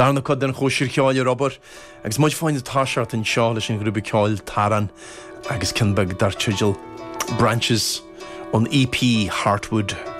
Darna cod den chóisiir ceáil Robert, agus muid fáin táseart an seála sin grúpa ceáil taran agus cinbeg dar tugil branches on EP Heartwood